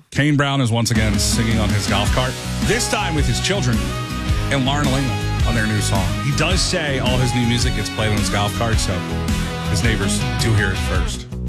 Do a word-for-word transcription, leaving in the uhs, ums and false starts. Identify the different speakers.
Speaker 1: Kane Brown is once again singing on his golf cart, this time with his children and Lauren Lingman on their new song. He does say all his new music gets played on his golf cart, so his neighbors do hear it first.